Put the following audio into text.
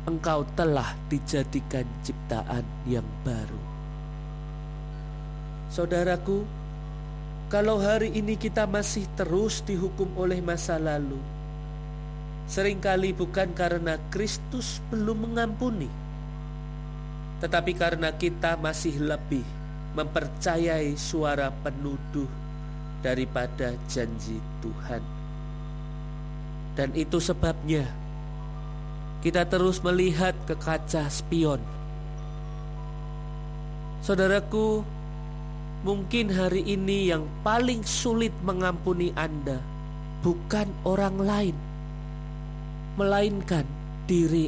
engkau telah dijadikan ciptaan yang baru. Saudaraku, kalau hari ini kita masih terus dihukum oleh masa lalu, seringkali bukan karena Kristus belum mengampuni, tetapi karena kita masih lebih mempercayai suara penuduh daripada janji Tuhan. Dan itu sebabnya kita terus melihat ke kaca spion. Saudaraku, mungkin hari ini yang paling sulit mengampuni Anda bukan orang lain, melainkan diri